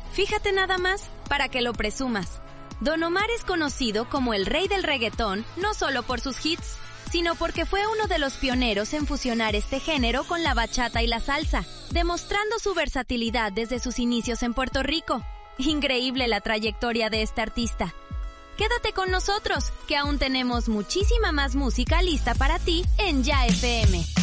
Fíjate nada más, para que lo presumas. Don Omar es conocido como el rey del reggaetón no solo por sus hits, sino porque fue uno de los pioneros en fusionar este género con la bachata y la salsa, demostrando su versatilidad desde sus inicios en Puerto Rico. Increíble la trayectoria de este artista. Quédate con nosotros, que aún tenemos muchísima más música lista para ti en Ya FM.